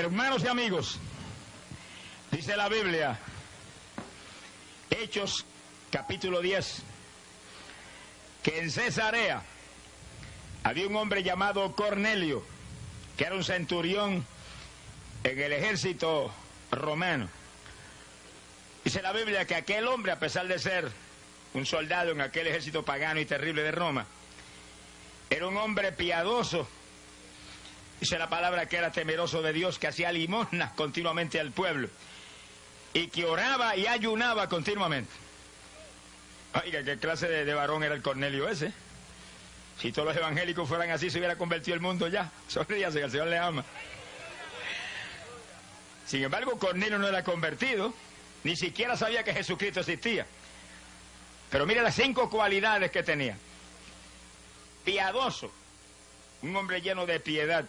Hermanos y amigos, dice la Biblia, Hechos capítulo 10, que en Cesarea había un hombre llamado Cornelio, que era un centurión en el ejército romano. Dice la Biblia que aquel hombre, a pesar de ser un soldado en aquel ejército pagano y terrible de Roma, era un hombre piadoso. Dice la palabra que era temeroso de Dios, que hacía limosnas continuamente al pueblo y que oraba y ayunaba continuamente. Oiga, ¿qué clase de varón era el Cornelio ese? Si todos los evangélicos fueran así, se hubiera convertido el mundo ya. Sonríase, que el Señor le ama. Sin embargo, Cornelio no era convertido, ni siquiera sabía que Jesucristo existía. Pero mire las 5 cualidades que tenía. Piadoso, un hombre lleno de piedad,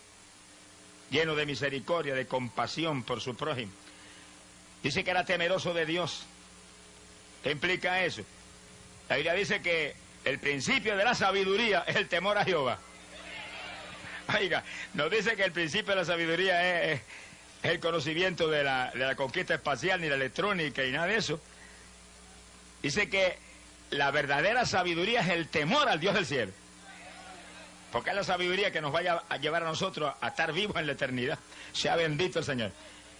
lleno de misericordia, de compasión por su prójimo. Dice que era temeroso de Dios. ¿Qué implica eso? La Biblia dice que el principio de la sabiduría es el temor a Jehová. Oiga, no dice que el principio de la sabiduría es el conocimiento de la conquista espacial, ni la electrónica, y nada de eso. Dice que la verdadera sabiduría es el temor al Dios del cielo. Porque es la sabiduría que nos vaya a llevar a nosotros a estar vivos en la eternidad. Sea bendito el Señor.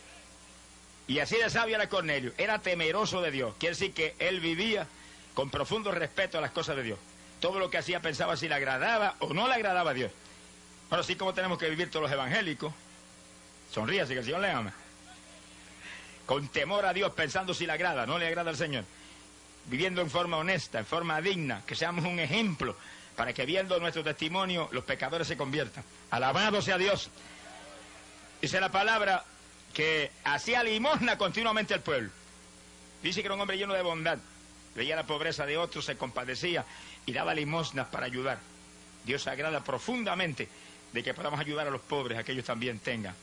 Y así de sabio era Cornelio. Era temeroso de Dios. Quiere decir que él vivía con profundo respeto a las cosas de Dios. Todo lo que hacía pensaba si le agradaba o no le agradaba a Dios. Ahora sí, como tenemos que vivir todos los evangélicos. Sonríase, que el Señor le ama. Con temor a Dios, pensando si le agrada, no le agrada al Señor. Viviendo en forma honesta, en forma digna, que seamos un ejemplo para que viendo nuestro testimonio los pecadores se conviertan. Alabado sea Dios. Dice la palabra que hacía limosna continuamente al pueblo. Dice que era un hombre lleno de bondad. Veía la pobreza de otros, se compadecía y daba limosnas para ayudar. Dios se agrada profundamente de que podamos ayudar a los pobres, a que ellos también tengan.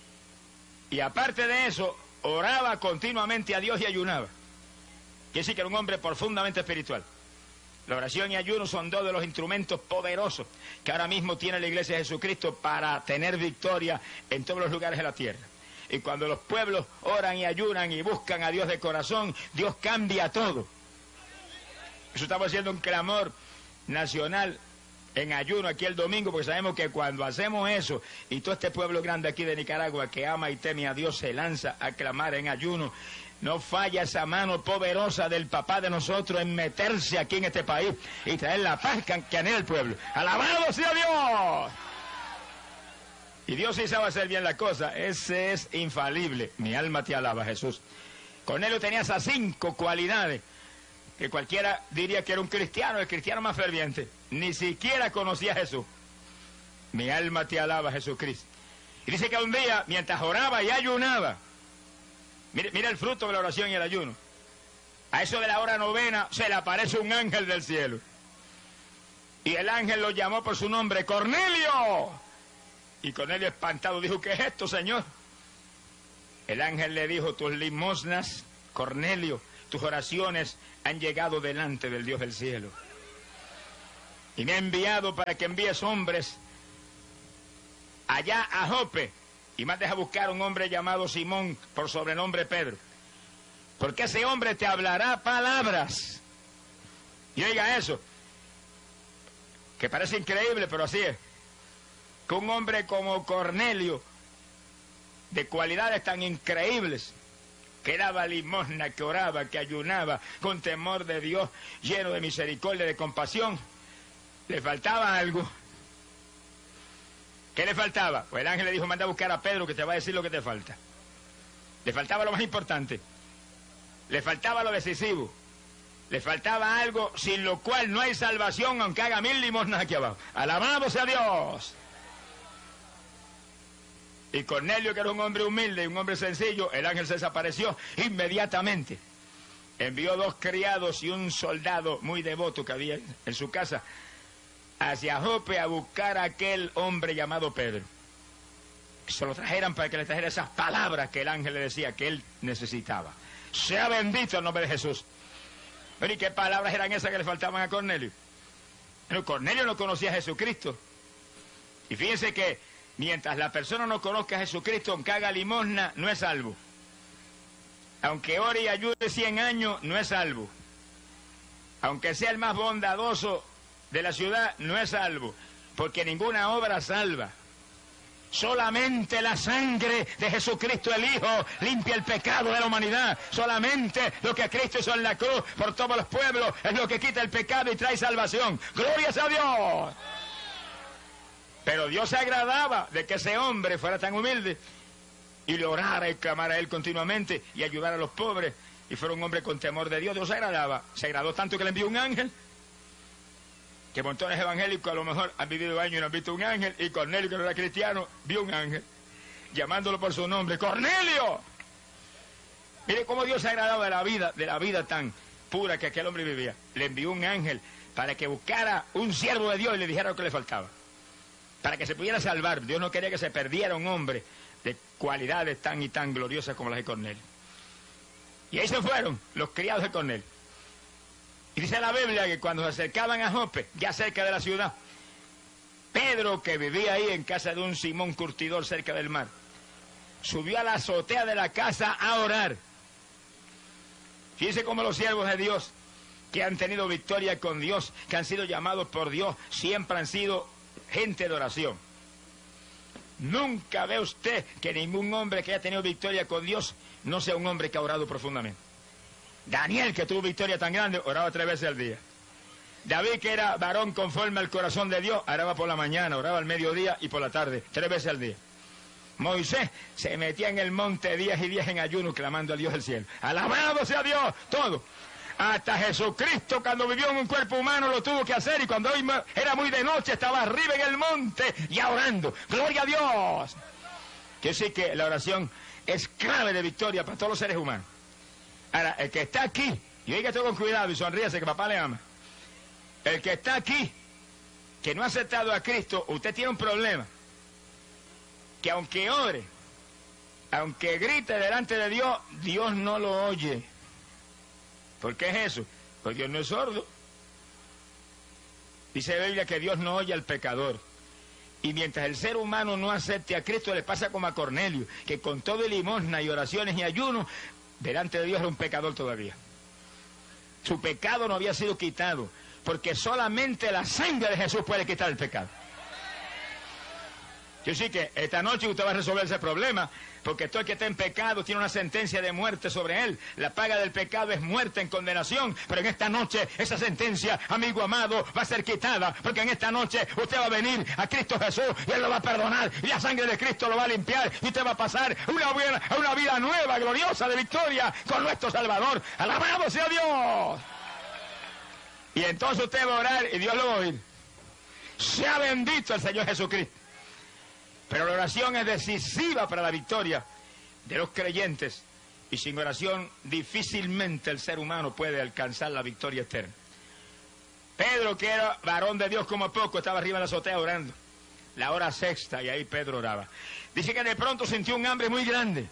Y aparte de eso, oraba continuamente a Dios y ayunaba. Quiere decir que era un hombre profundamente espiritual. La oración y ayuno son 2 de los instrumentos poderosos que ahora mismo tiene la Iglesia de Jesucristo para tener victoria en todos los lugares de la tierra. Y cuando los pueblos oran y ayunan y buscan a Dios de corazón, Dios cambia todo. Eso estamos haciendo un clamor nacional en ayuno aquí el domingo, porque sabemos que cuando hacemos eso, y todo este pueblo grande aquí de Nicaragua que ama y teme a Dios se lanza a clamar en ayuno, no falla esa mano poderosa del papá de nosotros en meterse aquí en este país y traer la paz que anhela el pueblo. ¡Alabado sea Dios! Y Dios sí sabe hacer bien la cosa. Ese es infalible. Mi alma te alaba, Jesús. Cornelio tenía esas 5 cualidades que cualquiera diría que era un cristiano, el cristiano más ferviente. Ni siquiera conocía a Jesús. Mi alma te alaba, Jesucristo. Y dice que un día, mientras oraba y ayunaba, mira el fruto de la oración y el ayuno. A eso de la hora 9 se le aparece un ángel del cielo. Y el ángel lo llamó por su nombre, ¡Cornelio! Y Cornelio espantado dijo, ¿qué es esto, Señor? El ángel le dijo, tus limosnas, Cornelio, tus oraciones han llegado delante del Dios del cielo. Y me ha enviado para que envíes hombres allá a Jope y mandes a buscar a un hombre llamado Simón, por sobrenombre Pedro. Porque ese hombre te hablará palabras. Y oiga eso, que parece increíble, pero así es. Que un hombre como Cornelio, de cualidades tan increíbles, que daba limosna, que oraba, que ayunaba, con temor de Dios, lleno de misericordia, de compasión, le faltaba algo. ¿Qué le faltaba? Pues el ángel le dijo, manda a buscar a Pedro que te va a decir lo que te falta. Le faltaba lo más importante, le faltaba lo decisivo, le faltaba algo sin lo cual no hay salvación aunque haga 1000 limosnas aquí abajo. ¡Alabado sea Dios! Y Cornelio, que era un hombre humilde, un hombre sencillo, el ángel se desapareció inmediatamente. Envió 2 criados y un soldado muy devoto que había en su casa hacia Jope a buscar a aquel hombre llamado Pedro. Que se lo trajeran para que le trajera esas palabras que el ángel le decía que él necesitaba. Sea bendito el nombre de Jesús. Pero ¿y qué palabras eran esas que le faltaban a Cornelio? Pero Cornelio no conocía a Jesucristo. Y fíjense que Mientras la persona no conozca a Jesucristo, aunque haga limosna, no es salvo. Aunque ore y ayude 100 años, no es salvo. Aunque sea el más bondadoso de la ciudad, no es salvo. Porque ninguna obra salva. Solamente la sangre de Jesucristo el Hijo limpia el pecado de la humanidad. Solamente lo que Cristo hizo en la cruz por todos los pueblos es lo que quita el pecado y trae salvación. ¡Gloria a Dios! Pero Dios se agradaba de que ese hombre fuera tan humilde y le orara y clamara a Él continuamente y ayudara a los pobres y fuera un hombre con temor de Dios. Dios se agradaba. Se agradó tanto que le envió un ángel, que montones evangélicos a lo mejor han vivido años y no han visto un ángel, y Cornelio, que no era cristiano, vio un ángel llamándolo por su nombre: ¡Cornelio! Mire cómo Dios se agradaba de la vida tan pura que aquel hombre vivía. Le envió un ángel para que buscara un siervo de Dios y le dijera lo que le faltaba, para que se pudiera salvar. Dios no quería que se perdiera un hombre de cualidades tan y tan gloriosas como las de Cornelio. Y ahí se fueron los criados de Cornelio. Y dice la Biblia que cuando se acercaban a Jope, ya cerca de la ciudad, Pedro, que vivía ahí en casa de un Simón curtidor cerca del mar, subió a la azotea de la casa a orar. Fíjense cómo los siervos de Dios, que han tenido victoria con Dios, que han sido llamados por Dios, siempre han sido gente de oración. Nunca ve usted que ningún hombre que haya tenido victoria con Dios no sea un hombre que ha orado profundamente. Daniel, que tuvo victoria tan grande, oraba 3 veces al día. David, que era varón conforme al corazón de Dios, oraba por la mañana, oraba al mediodía y por la tarde, 3 veces al día. Moisés se metía en el monte días y días en ayuno, clamando a Dios del cielo. ¡Alabado sea Dios! Todo. Hasta Jesucristo, cuando vivió en un cuerpo humano, lo tuvo que hacer, y cuando era muy de noche estaba arriba en el monte ya orando. ¡Gloria a Dios! Quiere decir que la oración es clave de victoria para todos los seres humanos. Ahora, el que está aquí, y oiga esto con cuidado y sonríase, que papá le ama. El que está aquí, que no ha aceptado a Cristo, usted tiene un problema. Que aunque ore, aunque grite delante de Dios, Dios no lo oye. ¿Por qué es eso? Porque Dios no es sordo. Dice la Biblia que Dios no oye al pecador. Y mientras el ser humano no acepte a Cristo, le pasa como a Cornelio, que con todo limosna y oraciones y ayunos, delante de Dios era un pecador todavía. Su pecado no había sido quitado, porque solamente la sangre de Jesús puede quitar el pecado. Yo sí que esta noche usted va a resolver ese problema, porque todo el que está en pecado tiene una sentencia de muerte sobre él. La paga del pecado es muerte en condenación, pero en esta noche esa sentencia, amigo amado, va a ser quitada, porque en esta noche usted va a venir a Cristo Jesús y Él lo va a perdonar, y la sangre de Cristo lo va a limpiar, y usted va a pasar una vida nueva, gloriosa, de victoria con nuestro Salvador. ¡Alabado sea Dios! Y entonces usted va a orar y Dios lo va a oír. Sea bendito el Señor Jesucristo. Pero la oración es decisiva para la victoria de los creyentes, y sin oración difícilmente el ser humano puede alcanzar la victoria eterna. Pedro, que era varón de Dios como poco, estaba arriba en la azotea orando, la hora sexta, y ahí Pedro oraba. Dice que de pronto sintió un hambre muy grande.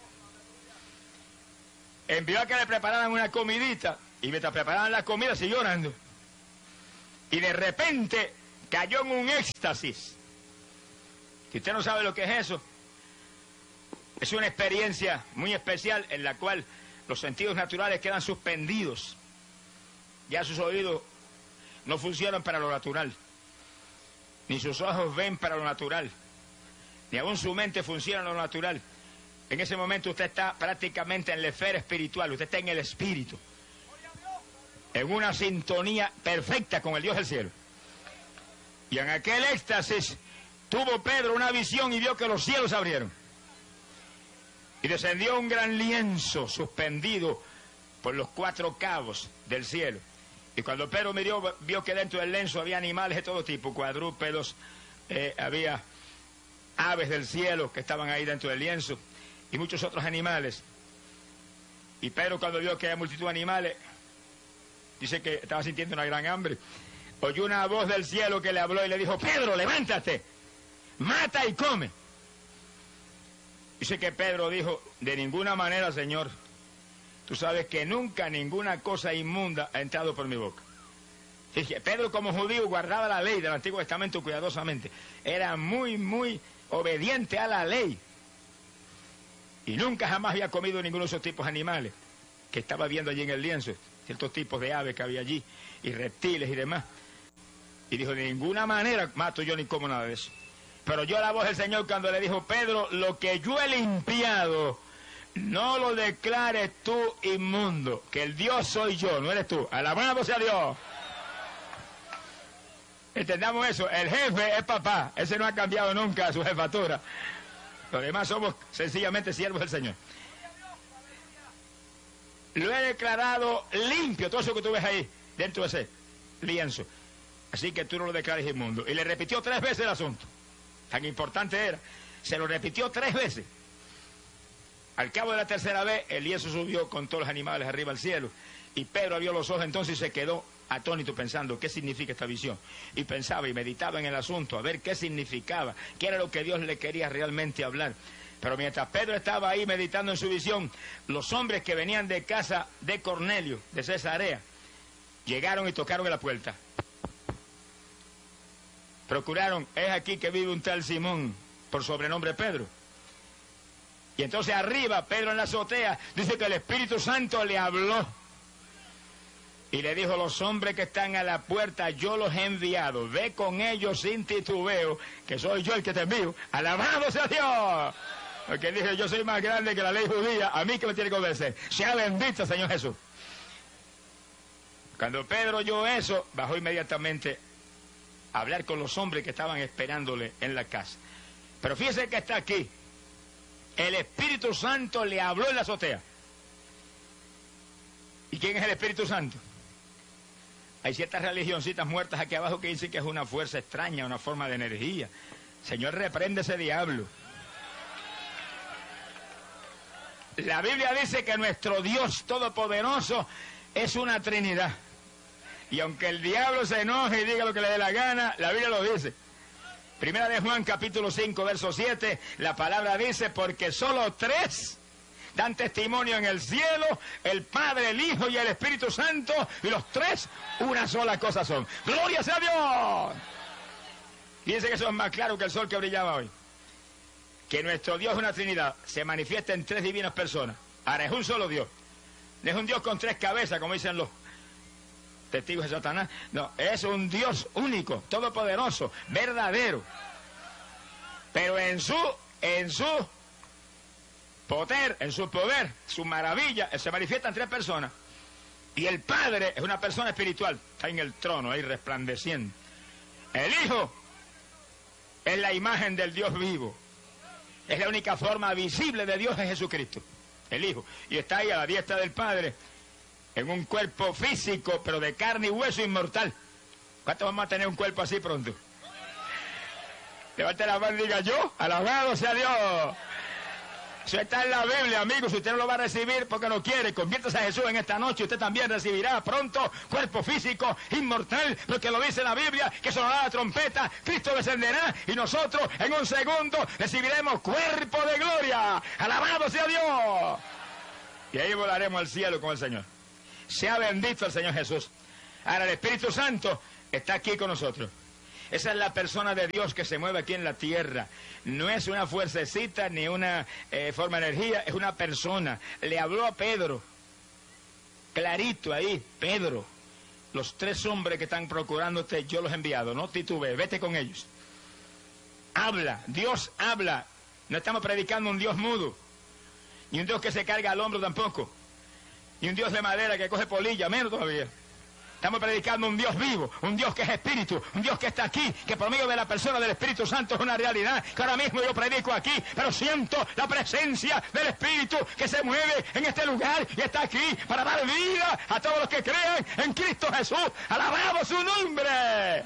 Envió a que le prepararan una comidita, y mientras preparaban la comida siguió orando. Y de repente cayó en un éxtasis. Si usted no sabe lo que es eso, es una experiencia muy especial en la cual los sentidos naturales quedan suspendidos. Ya sus oídos no funcionan para lo natural, ni sus ojos ven para lo natural, ni aún su mente funciona en lo natural. En ese momento usted está prácticamente en la esfera espiritual, usted está en el espíritu, en una sintonía perfecta con el Dios del cielo. Y en aquel éxtasis tuvo Pedro una visión y vio que los cielos se abrieron. Y descendió un gran lienzo suspendido por los 4 cabos del cielo. Y cuando Pedro miró, vio que dentro del lienzo había animales de todo tipo, cuadrúpedos, había aves del cielo que estaban ahí dentro del lienzo, y muchos otros animales. Y Pedro, cuando vio que había multitud de animales, dice que estaba sintiendo una gran hambre. Oyó una voz del cielo que le habló y le dijo: Pedro, levántate, mata y come. Dice que Pedro dijo: de ninguna manera, Señor. Tú sabes que nunca ninguna cosa inmunda ha entrado por mi boca. Dije, Pedro, como judío, guardaba la ley del Antiguo Testamento cuidadosamente. Era muy obediente a la ley. Y nunca jamás había comido ninguno de esos tipos de animales que estaba viendo allí en el lienzo, ciertos tipos de aves que había allí, y reptiles y demás. Y dijo, de ninguna manera mato yo ni como nada de eso. Pero oyó la voz del Señor cuando le dijo, Pedro, lo que yo he limpiado, no lo declares tú inmundo, que el Dios soy yo, no eres tú. Alabado sea Dios. Entendamos eso, el jefe es papá, ese no ha cambiado nunca su jefatura. Los demás somos sencillamente siervos del Señor. Lo he declarado limpio, todo eso que tú ves ahí, dentro de ese lienzo. Así que tú no lo declares inmundo. Y le repitió 3 veces el asunto. Tan importante era. Se lo repitió 3 veces. Al cabo de la 3ª vez, el lienzo subió con todos los animales arriba al cielo. Y Pedro abrió los ojos entonces y se quedó atónito pensando, ¿qué significa esta visión? Y pensaba y meditaba en el asunto, a ver qué significaba, qué era lo que Dios le quería realmente hablar. Pero mientras Pedro estaba ahí meditando en su visión, los hombres que venían de casa de Cornelio, de Cesarea, llegaron y tocaron en la puerta. Procuraron, es aquí que vive un tal Simón, por sobrenombre Pedro. Y entonces arriba, Pedro en la azotea, dice que el Espíritu Santo le habló. Y le dijo, los hombres que están a la puerta, yo los he enviado. Ve con ellos sin titubeo, que soy yo el que te envío. ¡Alabado sea Dios! Porque dije, yo soy más grande que la ley judía, a mí que me tiene que obedecer. Sea bendito, Señor Jesús. Cuando Pedro oyó eso, bajó inmediatamente a hablar con los hombres que estaban esperándole en la casa. Pero fíjese que está aquí. El Espíritu Santo le habló en la azotea. ¿Y quién es el Espíritu Santo? Hay ciertas religioncitas muertas aquí abajo que dicen que es una fuerza extraña, una forma de energía. Señor, reprende ese diablo. La Biblia dice que nuestro Dios Todopoderoso es una Trinidad. Y aunque el diablo se enoje y diga lo que le dé la gana, la Biblia lo dice. Primera de Juan, capítulo 5, verso 7, la palabra dice, porque solo 3 dan testimonio en el cielo, el Padre, el Hijo y el Espíritu Santo, y los 3 una sola cosa son. ¡Gloria sea Dios! Fíjense que eso es más claro que el sol que brillaba hoy. Que nuestro Dios es una Trinidad, se manifiesta en 3 divinas personas. Ahora es un solo Dios. No es un Dios con 3 cabezas, como dicen los testigos de Satanás. No, es un Dios único, todopoderoso, verdadero. Pero en su poder, en su poder, su maravilla, se manifiesta en 3 personas. Y el Padre es una persona espiritual, está en el trono ahí resplandeciendo. El Hijo es la imagen del Dios vivo. Es la única forma visible de Dios, es Jesucristo, el Hijo. Y está ahí a la diestra del Padre, en un cuerpo físico, pero de carne y hueso inmortal. ¿Cuántos vamos a tener un cuerpo así pronto? Levante la mano y diga, yo, alabado sea Dios. Eso está en la Biblia, amigos. Si usted no lo va a recibir porque no quiere, conviértase a Jesús en esta noche. Usted también recibirá pronto cuerpo físico inmortal, porque lo dice la Biblia, que sonará la trompeta, Cristo descenderá y nosotros en un segundo recibiremos cuerpo de gloria. Alabado sea Dios. Y ahí volaremos al cielo con el Señor. Sea bendito el Señor Jesús. Ahora el Espíritu Santo está aquí con nosotros. Esa es la persona de Dios que se mueve aquí en la tierra. No es una fuercecita ni una forma de energía, es una persona. Le habló a Pedro, clarito ahí, Pedro, los 3 hombres que están procurándote, yo los he enviado, no titubees, vete con ellos. Habla, Dios habla. No estamos predicando un Dios mudo, ni un Dios que se carga al hombro tampoco, ni un Dios de madera que coge polilla, menos todavía. Estamos predicando un Dios vivo, un Dios que es espíritu, un Dios que está aquí, que por medio de la persona del Espíritu Santo es una realidad, que ahora mismo yo predico aquí, pero siento la presencia del Espíritu que se mueve en este lugar y está aquí para dar vida a todos los que crean en Cristo Jesús. ¡Alabado su nombre!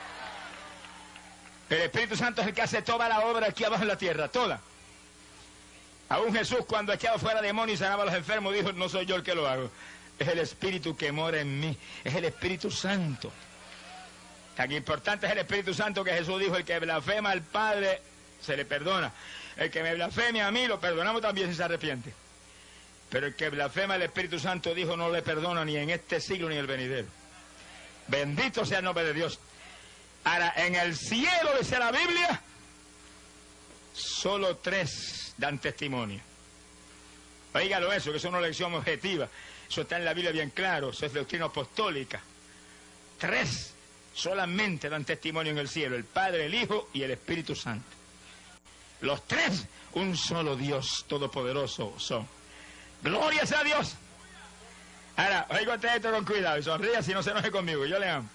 El Espíritu Santo es el que hace toda la obra aquí abajo en la tierra, toda. Aún Jesús, cuando echaba fuera demonios y sanaba a los enfermos, dijo, no soy yo el que lo hago. Es el Espíritu que mora en mí, es el Espíritu Santo. Tan importante es el Espíritu Santo que Jesús dijo, el que blasfema al Padre se le perdona. El que me blasfeme a mí lo perdonamos también si se arrepiente. Pero el que blasfema al Espíritu Santo dijo, no le perdono ni en este siglo ni en el venidero. Bendito sea el nombre de Dios. Ahora, en el cielo, dice la Biblia, Solo 3 dan testimonio. Óigalo eso, que es una lección objetiva. Eso está en la Biblia bien claro, eso es doctrina apostólica. 3 solamente dan testimonio en el cielo, el Padre, el Hijo y el Espíritu Santo. Los 3, un solo Dios todopoderoso son. ¡Gloria a Dios! Ahora, oiga usted esto con cuidado y sonría si no se enoje conmigo, yo le amo.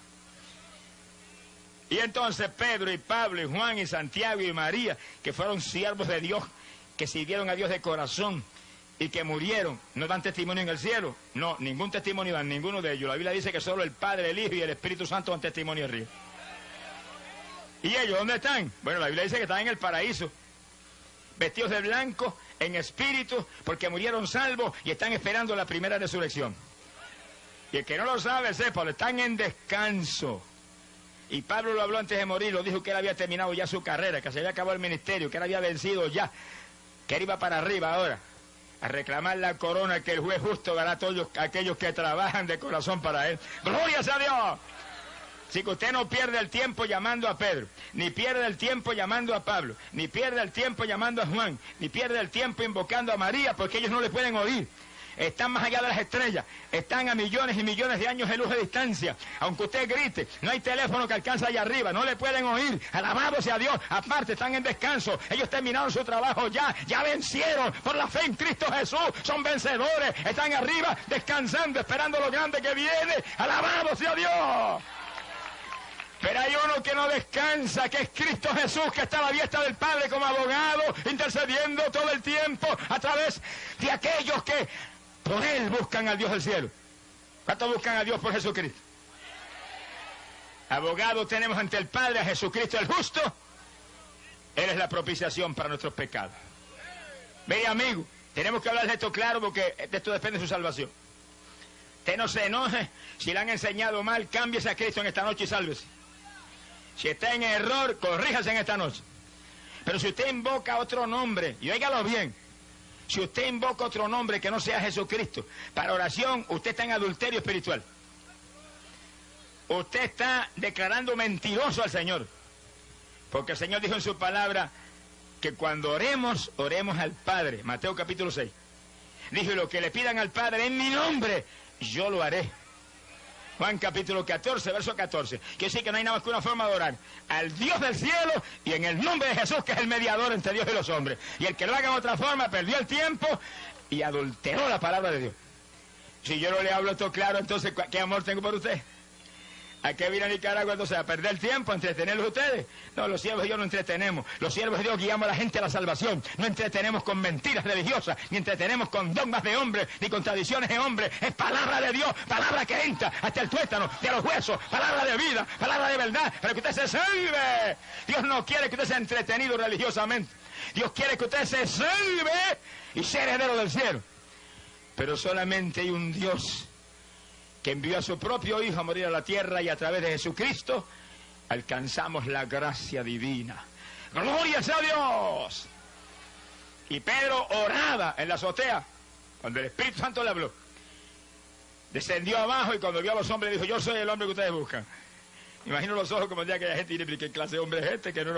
Y entonces Pedro y Pablo y Juan y Santiago y María, que fueron siervos de Dios, que sirvieron a Dios de corazón y que murieron, ¿no dan testimonio en el cielo? No, ningún testimonio dan ninguno de ellos. La Biblia dice que solo el Padre, el Hijo y el Espíritu Santo dan testimonio arriba. ¿Y ellos dónde están? Bueno, la Biblia dice que están en el paraíso, vestidos de blanco, en espíritu, porque murieron salvos y están esperando la primera resurrección. Y el que no lo sabe, sépalo, están en descanso. Y Pablo lo habló antes de morir, lo dijo que él había terminado ya su carrera, que se había acabado el ministerio, que él había vencido ya, que él iba para arriba ahora, a reclamar la corona que el juez justo dará a todos aquellos que trabajan de corazón para él. ¡Gloria a Dios! Así que usted no pierde el tiempo llamando a Pedro, ni pierde el tiempo llamando a Pablo, ni pierde el tiempo llamando a Juan, ni pierde el tiempo invocando a María, porque ellos no le pueden oír. Están más allá de las estrellas, están a millones y millones de años de luz de distancia. Aunque usted grite, no hay teléfono que alcance allá arriba, no le pueden oír. Alabado sea Dios, aparte están en descanso, ellos terminaron su trabajo ya vencieron por la fe en Cristo Jesús, son vencedores, están arriba descansando, esperando lo grande que viene. Alabado sea Dios. Pero hay uno que no descansa, que es Cristo Jesús, que está a la diestra del Padre como abogado, intercediendo todo el tiempo a través de aquellos que por Él buscan al Dios del cielo. ¿Cuántos buscan a Dios por Jesucristo? Abogado tenemos ante el Padre a Jesucristo el justo. Él es la propiciación para nuestros pecados. Ve, amigo, tenemos que hablar de esto claro porque de esto depende su salvación. Usted no se enoje, si le han enseñado mal, cámbiese a Cristo en esta noche y sálvese. Si está en error, corríjase en esta noche. Pero si usted invoca otro nombre, y óigalo bien, si usted invoca otro nombre que no sea Jesucristo, para oración, usted está en adulterio espiritual. Usted está declarando mentiroso al Señor. Porque el Señor dijo en su palabra que cuando oremos, oremos al Padre. Mateo capítulo 6. Dijo, y lo que le pidan al Padre en mi nombre, yo lo haré. Juan capítulo 14, verso 14. Quiere decir que no hay nada más que una forma de orar al Dios del cielo y en el nombre de Jesús, que es el mediador entre Dios y los hombres. Y el que lo haga en otra forma perdió el tiempo y adulteró la palabra de Dios. Si yo no le hablo esto claro, entonces, ¿qué amor tengo por usted? ¿A qué vine a Nicaragua entonces? ¿A perder el tiempo? ¿A entretenerlos ustedes? No, los siervos de Dios no entretenemos. Los siervos de Dios guiamos a la gente a la salvación. No entretenemos con mentiras religiosas, ni entretenemos con dogmas de hombres, ni con tradiciones de hombres. Es palabra de Dios, palabra que entra hasta el tuétano de los huesos, palabra de vida, palabra de verdad, para que usted se salve. Dios no quiere que usted sea entretenido religiosamente. Dios quiere que usted se salve y sea heredero del cielo. Pero solamente hay un Dios que envió a su propio Hijo a morir a la tierra, y a través de Jesucristo alcanzamos la gracia divina. ¡Gloria a Dios! Y Pedro oraba en la azotea, cuando el Espíritu Santo le habló. Descendió abajo y cuando vio a los hombres dijo, yo soy el hombre que ustedes buscan. Imagino los ojos como el día que la gente dice, ¿qué clase de hombre es este que no